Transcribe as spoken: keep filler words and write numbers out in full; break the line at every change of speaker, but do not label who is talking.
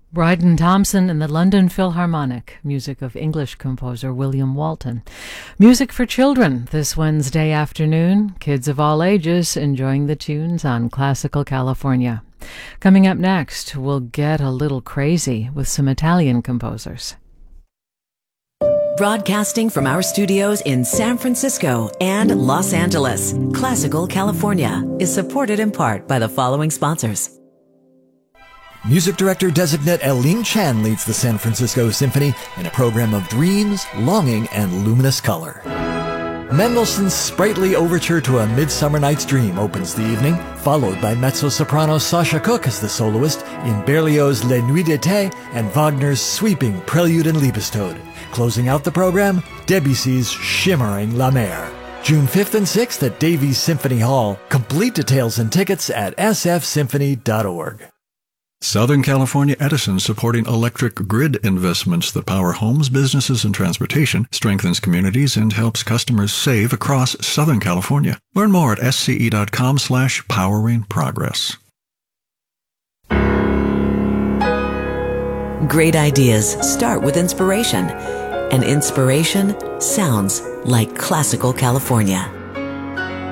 Bryden Thompson and the London Philharmonic, music of English composer William Walton. Music for children this Wednesday afternoon. Kids of all ages enjoying the tunes on Classical California. Coming up next, we'll get a little crazy with some Italian composers.
Broadcasting from our studios in San Francisco and Los Angeles, Classical California is supported in part by the following sponsors.
Music director designate Eileen Chan leads the San Francisco Symphony in a program of dreams, longing, and luminous color. Mendelssohn's sprightly overture to A Midsummer Night's Dream opens the evening, followed by mezzo-soprano Sasha Cook as the soloist in Berlioz's Les Nuits d'été and Wagner's sweeping Prelude and Liebestod. Closing out the program, Debussy's shimmering La Mer. June fifth and sixth at Davies Symphony Hall. Complete details and tickets at s f symphony dot org.
Southern California Edison, supporting electric grid investments that power homes, businesses, and transportation, strengthens communities, and helps customers save across Southern California. Learn more at sce.com slash powering progress.
Great ideas start with inspiration, and inspiration sounds like Classical California.